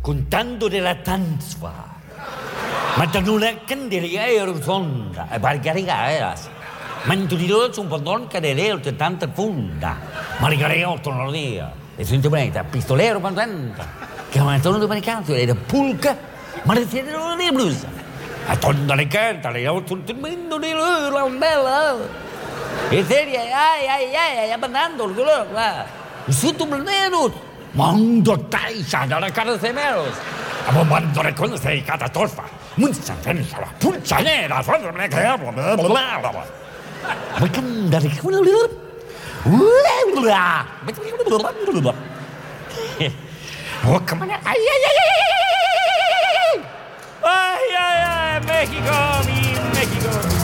contando de la tanzwa. Mantenere candele ero sonda, e bargariga eras. Mantenere un po' d'onca de leo te tanta funda. Margareo torno dia. E semplicemente pistolero pantanta. Che ma torno di manicato era pulca, ma le tiene di blusa. A tonda le canta, le ho tutto il mondo di la bella. E seria, ai, abbandando il colore, va. Sotto il nero. Mondo taisa dalla cara de meros. A momento de con sei catastrofa. Mucha pensa la pulsa nera, solo me che hablo. Ma candare quello lì. Oh, come on. Ay, México, mi México.